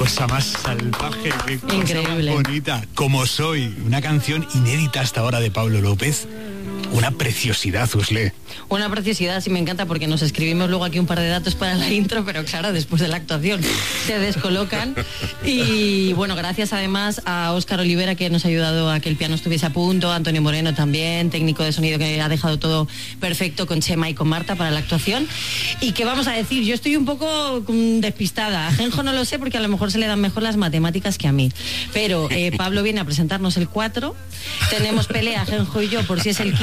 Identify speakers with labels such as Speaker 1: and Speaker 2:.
Speaker 1: cosa más salvaje, qué cosa
Speaker 2: Increíble.
Speaker 1: más bonita. Como soy, una canción inédita hasta ahora de Pablo López. Una preciosidad, Usle.
Speaker 2: Una preciosidad, sí, me encanta porque nos escribimos luego aquí un par de datos para la intro, pero claro, después de la actuación se descolocan. Y bueno, gracias además a Óscar Olivera, que nos ha ayudado a que el piano estuviese a punto, a Antonio Moreno también, técnico de sonido, que ha dejado todo perfecto con Chema y con Marta para la actuación. Y qué vamos a decir, yo estoy un poco despistada. A Genjo no lo sé porque a lo mejor se le dan mejor las matemáticas que a mí. Pero Pablo viene a presentarnos el 4, tenemos pelea Genjo y yo por si es el 15.